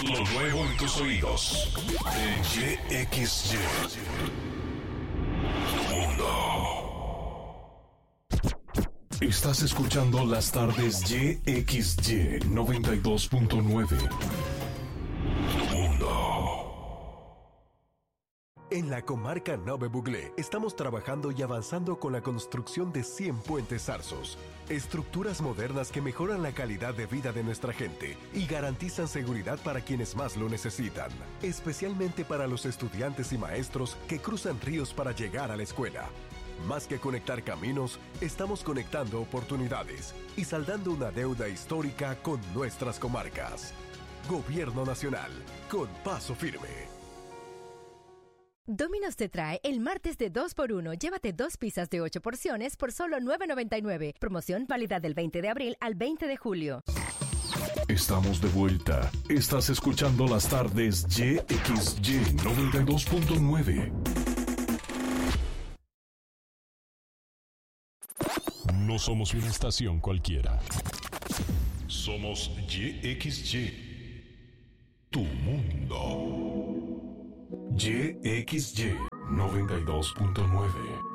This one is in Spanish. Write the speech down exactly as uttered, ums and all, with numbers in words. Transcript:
Lo nuevo en tus oídos. De Y X Y. Mundo. Estás escuchando las tardes Y X Y noventa y dos punto nueve. Mundo. En la comarca Nove Buglé estamos trabajando y avanzando con la construcción de cien puentes zarzos, estructuras modernas que mejoran la calidad de vida de nuestra gente y garantizan seguridad para quienes más lo necesitan, especialmente para los estudiantes y maestros que cruzan ríos para llegar a la escuela. Más que conectar caminos, estamos conectando oportunidades y saldando una deuda histórica con nuestras comarcas. Gobierno Nacional, con paso firme. Domino's te trae el martes de dos por uno. Llévate dos pizzas de ocho porciones por solo nueve noventa y nueve. Promoción válida del veinte de abril al veinte de julio. Estamos de vuelta. Estás escuchando las tardes Y X Y noventa y dos punto nueve. No somos una estación cualquiera. Somos Y X Y. Tu mundo. Y X Y noventa y dos punto nueve.